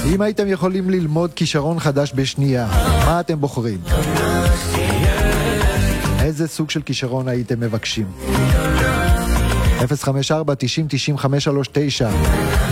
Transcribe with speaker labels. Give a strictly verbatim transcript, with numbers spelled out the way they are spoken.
Speaker 1: אם הייתם יכולים ללמוד כישרון חדש בשנייה, מה אתם בוחרים? איזה סוג של כישרון הייתם מבקשים? אפס חמש ארבע תשעים תשעים חמש שלוש תשע